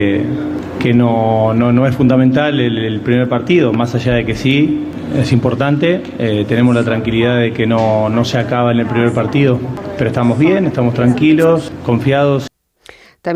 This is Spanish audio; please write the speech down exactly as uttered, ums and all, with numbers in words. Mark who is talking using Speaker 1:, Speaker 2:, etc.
Speaker 1: que no, no, no es fundamental el, el primer partido, más allá de que sí, es importante. Eh, tenemos la tranquilidad de que no, no se acaba en el primer partido, pero estamos bien, estamos tranquilos, confiados